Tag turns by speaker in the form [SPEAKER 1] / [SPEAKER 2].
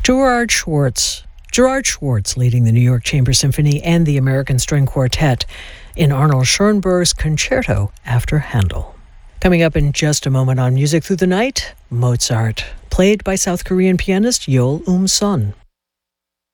[SPEAKER 1] Gerard Schwartz leading the New York Chamber Symphony and the American String Quartet in Arnold Schoenberg's Concerto after Handel. Coming up in just a moment on Music Through the Night, Mozart, played by South Korean pianist Yeol Son.